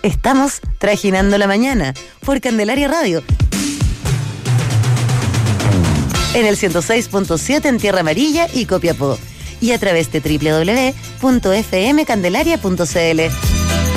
Estamos trajinando la mañana por Candelaria Radio. En el 106.7 en Tierra Amarilla y Copiapó. Y a través de www.fmcandelaria.cl.